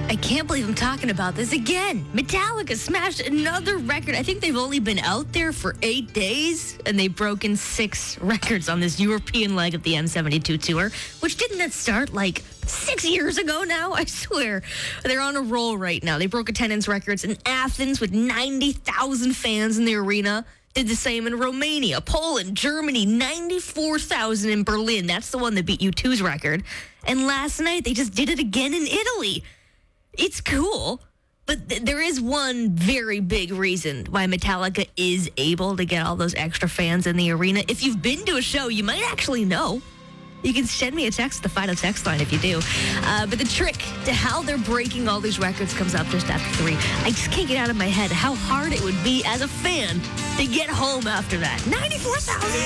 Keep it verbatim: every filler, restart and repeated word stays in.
I can't believe I'm talking about this again. Metallica smashed another record. I think they've only been out there for eight days, and they've broken six records on this European leg of the M seventy-two tour, which didn't that start like six years ago now? I swear. They're on a roll right now. They broke attendance records in Athens with ninety thousand fans in the arena. Did the same in Romania, Poland, Germany, ninety-four thousand in Berlin. That's the one that beat U two's record. And last night, they just did it again in Italy. It's cool, but th- there is one very big reason why Metallica is able to get all those extra fans in the arena. If you've been to a show, you might actually know. You can send me a text, the final text line if you do. Uh, but the trick to how they're breaking all these records comes up just after three. I just can't get out of my head how hard it would be as a fan to get home after that. ninety-four thousand